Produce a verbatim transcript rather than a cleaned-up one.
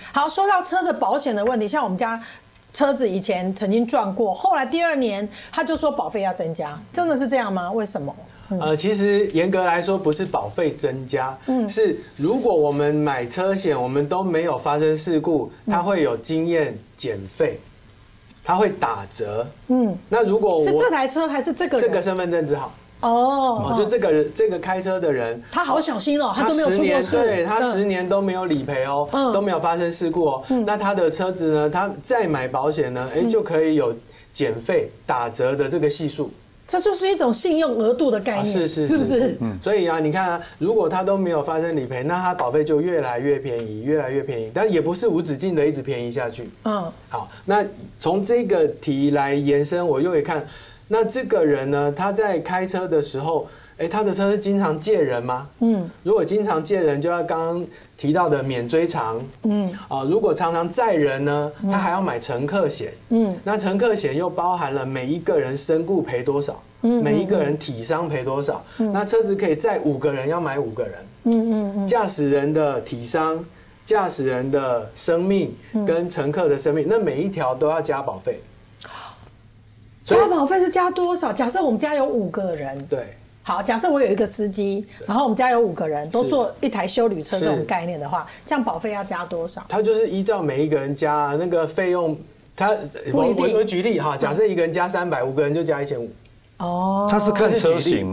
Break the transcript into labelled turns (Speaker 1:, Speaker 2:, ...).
Speaker 1: 好，说到车子保险的问题，像我们家车子以前曾经撞过，后来第二年他就说保费要增加，真的是这样吗？为什么？
Speaker 2: 嗯、呃，其实严格来说不是保费增加，嗯，是如果我们买车险，我们都没有发生事故，它会有经验减费。它会打折，嗯，那如果我
Speaker 1: 是这台车还是这个人
Speaker 2: 这个身份证只好
Speaker 1: 哦，
Speaker 2: 就这个人这个开车的人，
Speaker 1: 他好小心哦，他都没有出过事，
Speaker 2: 对他十年都没有理赔哦，嗯，都没有发生事故哦，嗯，那他的车子呢，他再买保险呢，哎，就可以有减费打折的这个系数。
Speaker 1: 这就是一种信用额度的概念，
Speaker 2: 是是
Speaker 1: 是不是？
Speaker 2: 嗯，所以啊，你看啊，如果他都没有发生理赔，那他保费就越来越便宜，越来越便宜，但也不是无止境的一直便宜下去。嗯，好，那从这个题来延伸，我又可以看，那这个人呢，他在开车的时候，哎，他的车是经常借人吗？嗯，如果经常借人，就要刚刚提到的免追偿。嗯，啊，如果常常载人呢，他还要买乘客险。嗯，那乘客险又包含了每一个人身故赔多少。嗯，每一个人体伤赔多少？嗯，那车子可以载五个人，要买五个人。嗯嗯嗯，驾驶人的体伤、驾驶人的生命跟乘客的生命，那每一条都要加保费。
Speaker 1: 加保费是加多少？假设我们家有五个人，
Speaker 2: 对，
Speaker 1: 好，假设我有一个司机，然后我们家有五个人都坐一台休旅车这种概念的话，这样保费要加多少？
Speaker 2: 它就是依照每一个人加那个费用，它我我举例哈，假设一个人加三百，五个人就加一千五。
Speaker 3: 哦，它是看车型。